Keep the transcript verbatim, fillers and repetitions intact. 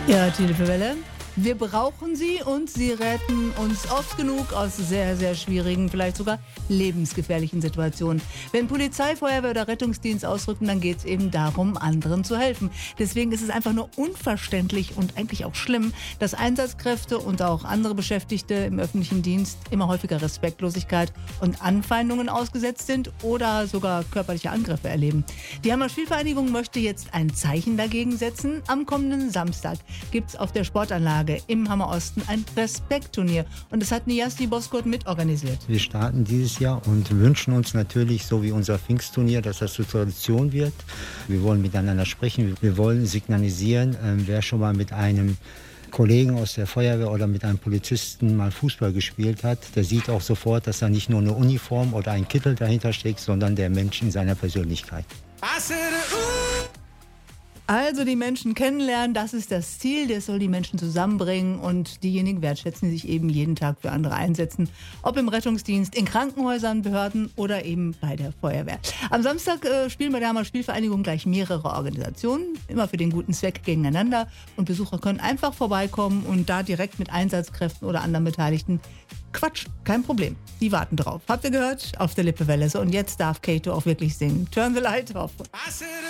Ja, Telefewelle. Wir brauchen sie und sie retten uns oft genug aus sehr, sehr schwierigen, vielleicht sogar lebensgefährlichen Situationen. Wenn Polizei, Feuerwehr oder Rettungsdienst ausrücken, dann geht es eben darum, anderen zu helfen. Deswegen ist es einfach nur unverständlich und eigentlich auch schlimm, dass Einsatzkräfte und auch andere Beschäftigte im öffentlichen Dienst immer häufiger Respektlosigkeit und Anfeindungen ausgesetzt sind oder sogar körperliche Angriffe erleben. Die Hammer Spielvereinigung möchte jetzt ein Zeichen dagegen setzen. Am kommenden Samstag gibt es auf der Sportanlage im Hammer Osten ein Respektturnier. Und das hat Niyazli Bozkurt mitorganisiert. Wir starten dieses Jahr und wünschen uns natürlich, so wie unser Pfingstturnier, dass das zur Tradition wird. Wir wollen miteinander sprechen. Wir wollen signalisieren, äh, wer schon mal mit einem Kollegen aus der Feuerwehr oder mit einem Polizisten mal Fußball gespielt hat, der sieht auch sofort, dass da nicht nur eine Uniform oder ein Kittel dahinter steckt, sondern der Mensch in seiner Persönlichkeit. Also die Menschen kennenlernen, das ist das Ziel, das soll die Menschen zusammenbringen und diejenigen wertschätzen, die sich eben jeden Tag für andere einsetzen. Ob im Rettungsdienst, in Krankenhäusern, Behörden oder eben bei der Feuerwehr. Am Samstag äh, spielen bei der Hammer Spielvereinigung gleich mehrere Organisationen, immer für den guten Zweck gegeneinander. Und Besucher können einfach vorbeikommen und da direkt mit Einsatzkräften oder anderen Beteiligten quatschen. Kein Problem, die warten drauf. Habt ihr gehört? Auf der Lippewelle. So, und jetzt darf Kato auch wirklich singen. Turn the light off.